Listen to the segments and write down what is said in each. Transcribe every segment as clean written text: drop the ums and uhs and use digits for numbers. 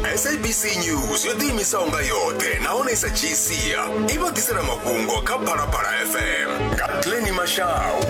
SABC News yo tiimisa unga yote naona isajisia iba tisera mabungo ka Phalaphala FM ka Glenny Mashau.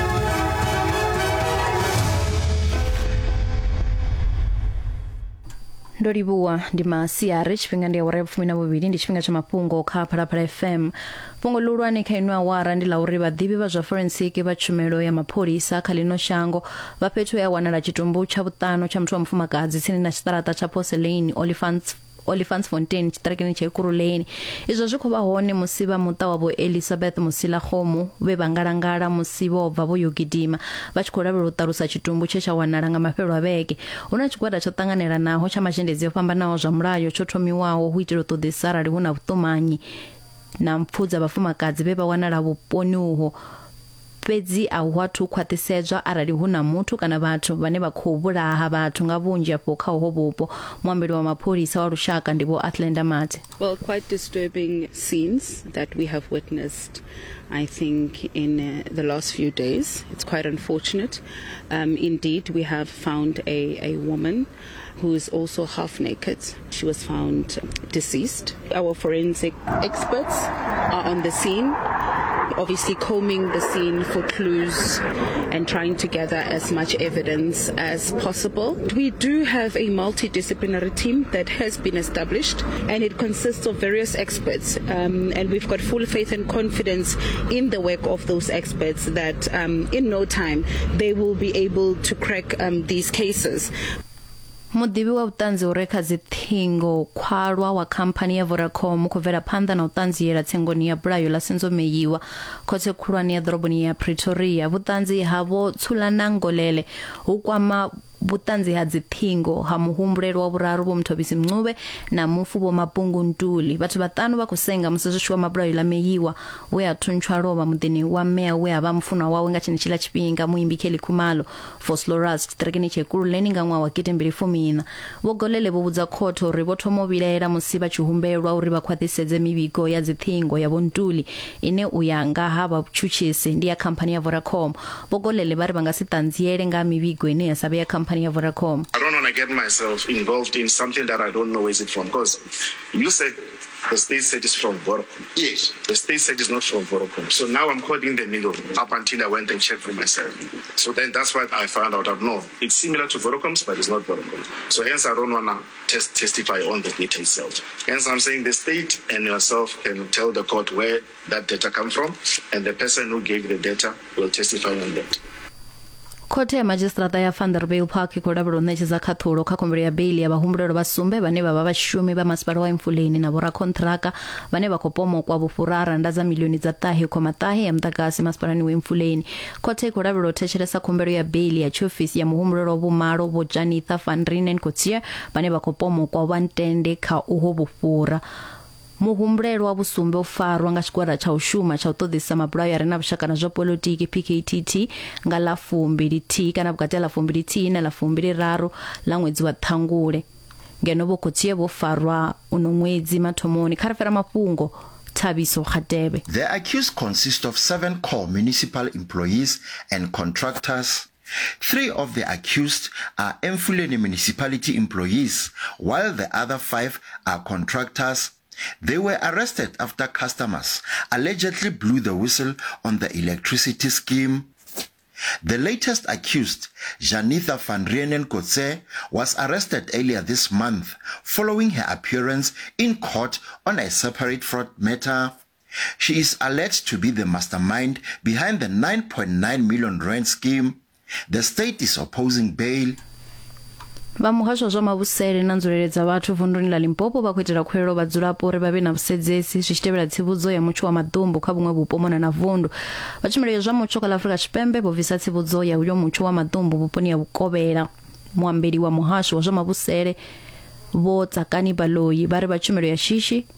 Ndoribuwa ndi masiari chipinga ndi awara 12 ndi chipinga cha mapungo kha Phalaphala FM. Pungo lulwane khainwa awara ndi lauri vadibi va zwa forensic va tshumelo ya mapholisa kha lino shango va phetho ya wanala chitumbu cha vutano cha muthu wa mufumakadzi tsini na xitarata cha Porcelain Olifantsfontein chitarakeni cha Ekurhuleni. Izwo zwi khou vha hone musi vha muṱa wavho Elizabeth Musila Khomu ve bangalangala musi vho bva vho yo gidima vha tshi khou lavhelwa u ṱalusa chitumbu tshe tsha wanala nga mafhelo a vhege. Huna tshigwada tsho ṱanganelanaho tsha mazhendedzi yo fhambanaho zwa mulayo tsho thomiwaho hu itela u ṱoḓisa arali hu na vhuṱumanyi na mpfudza vhafumakadzi ve vha wanala vhuponi uho. Fhedzi a hu athu khwaṱhisedzwa arali hu na muthu kana vhathu vhane vha khou vhulaha vhathu nga vhunzhi afho kha uho vhupo. Muambeli wa mapholisa wa lushaka ndi vho Athlenda Mate. Well, quite disturbing scenes that we have witnessed, I think, in the last few days. It's quite unfortunate. Indeed, we have found a woman who is also half naked. She was found deceased. Our forensic experts are on the scene, obviously combing the scene for clues and trying to gather as much evidence as possible. We do have a multidisciplinary team that has been established, and it consists of various experts, and we've got full faith and confidence in the work of those experts that in no time they will be able to crack these cases. Mudibi wa utanzi ureka zithingo khwalwa wa kampani ya Vodacom khuvela phanḓa na utanziela tsengoni ya bulayo la Senzo Meyiwa khothe khulwane ya ḓoroboni ya Pretoria. Vhutanzi havho tsulana ngolele hu kwama vhutanzi ha dzithingo ha muhumbulelo wa vhuraru vho Mthobisi Mncube na mufu vho Mapungu Ntuli. Vhathu vhaṱanu vha khou senga musi zwi tshi mabulayo la Meyiwa we a thuntsha lovha muḓini wa mmea we a vha mufunwa wawe nga tshenetshila tshifhinga muimbi Kelly Khumalo Vosloorus tshiṱirakeni tsha Ekurhuleni nga ṅwaha wa 2014. Vho Golele vho vhudza khotho uri vho thoma u vhilaela musi vha tshi humbelwa uri vha khwaṱhisedze mivhigo ya dzithingo ya vho Ntuli ine u ya nga ha vhatshutshisi ndi ya khamphani ya Vodacom. Vho Golele vha ri vha nga si ṱanziele nga mivhigo ine ya sa vhe ya khamphani ya Vodacom. I don't want to get myself involved in something that I don't know where is it from, because you said the state said it's from Vodacom. Yes. The state said it's not from Vodacom. So now I'm caught in the middle up until I went and checked for myself. So then that's what I found out. No, it's similar to Vodacom's, but it's not Vodacom. So hence I don't want to testify on the data itself. Hence I'm saying the state and yourself can tell the court where that data come from, and the person who gave the data will testify on that. Khothe ya Magistrata ya Vanderbijl Park khou lavhelwa u ṋetshedza khaṱhulo kha khumbelo ya beili ya vhahumbulelwa vha sumbe vhane vha vha vhashumi vha masipala wa Mfuleni na vhorakhonṱhiraka vhane vha khou pomokwa vhufurara nda dza miḽioni dza ṱahe ya muḓagasi masipalani wa Mfuleni. Khothe khou lavhelwa u thetshelesa khumbelo ya beili ya tshiofisi ya muhumbulelwa vho Malo vho Janitha van Renen Coetzee vhane vha khou pomokwa vha ntende kha uho vhufura. Muhumbulelwa wa vhusumbe u farwa nga tshigwada tsha u shuma tsha u ṱoḓisa mabulayo a re na vhushaka na zwa polotiki PKTT nga ḽa 2 kana vhukati ha ḽa 2 na ḽa 2 ḽa ṅwedzi wa Ṱhangule. Ngeno vho Coetzee vho farwa uno ṅwedzi mathomoni kha rifera mafhungo Thabiso Khatebe. The accused consist of 7 core municipal employees and contractors. 3 of the accused are Mfuleni municipality employees, while the other 5 are contractors. They were arrested after customers allegedly blew the whistle on the electricity scheme. The latest accused, Janitha van Renen Coetzee, was arrested earlier this month following her appearance in court on a separate fraud matter. She is alleged to be the mastermind behind the 9.9 million rand scheme. The state is opposing bail. Vha muhasho zwa mavhusele na nzulele dza vhathu vunḓuni ḽa Limpopo vha khou itela khuwelelo vhadzulapo uri vha vhe na vhusedzesi zwi tshi tevhela tsivhudzo ya mutsho wa maḓumbu kha vhuṅwe vhupo mona na vundu. Vha tshumelo zwa mutsho kha Afrika Tshipembe vho bvisa tsivhudzo ya uyo mutsho wa maḓumbu vhuponi ya Vhukovhela. Muambeli wa muhasho wa zwa mavhusele vho Tsakani Baloyi vha ri vha tshumelo ya shishi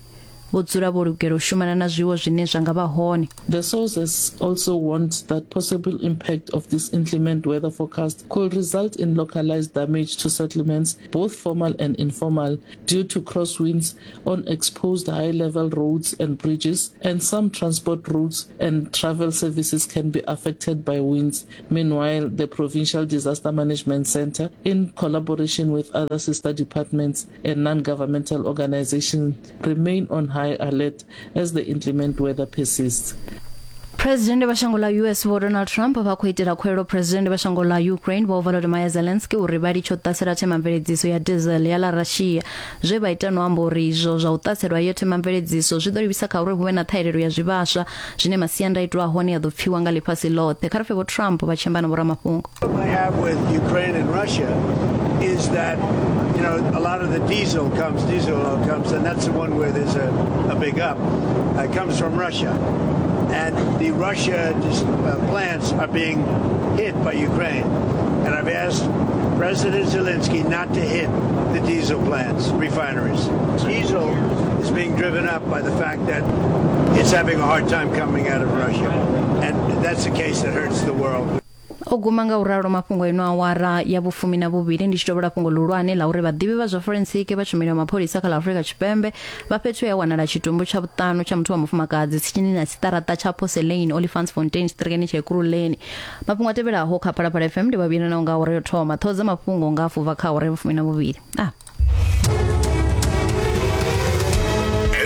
vho dzula vho lugela u shumana na zwiwo zwine zwa nga vha hone. The sources also warned that possible impact of this inclement weather forecast could result in localized damage to settlements, both formal and informal, due to crosswinds on exposed high-level roads and bridges, and some transport routes and travel services can be affected by winds. Meanwhile, the Provincial Disaster Management Center, in collaboration with other sister departments and non-governmental organizations, remain on high alert as the inclement weather persists. President wa shango la US vo Donald Trump va khou itela khuelo President wa shango la Ukraine vo Volodymyr Zelensky uri vha litsho ṱasela themamveledziso ya diesel ya la Russia zwe vha ita no amba uri izwo zwa u ṱaselwa yo themamveledziso zwi ḓo livhisa kha uri hu vhe na ṱhahelelo ya zwivhaswa zwine masiandaitwa ahone ya ḓo pfiwa nga ḽifhasi ḽoṱhe. Kha ri pfe vho Trump vha tshimba na vhoramafhungo. What I have with Ukraine and Russia is that, you know, a lot of the diesel oil comes, and that's the one where there's a big up. It comes from Russia. And the Russia plants are being hit by Ukraine. And I've asked President Zelensky not to hit the diesel plants, refineries. Diesel is being driven up by the fact that it's having a hard time coming out of Russia. And that's a case that hurts the world. Ogumanga uraro mafhungo eno awara ya vhufumi na vhuvhili ndi tshidovhola fhungo luhulwane la uri vhaḓivhi vha zwa forensic vha tshumelo ya mapholisa kha la Afrika Tshipembe vha fhethu ya wanala tshitumbu tsha vhuṱanu tsha muthu wa mufumakadzi tsini na siṱaraṱa tsha Porcelain Olifantsfontein Street tsha Ekurhuleni. Mafhungo a tevhelaho kha Phalaphala FM ndi vhavhili na nga uri yo thoma ṱhoza mafhungo nga fuva kha uri vhufumi na vhuvhili.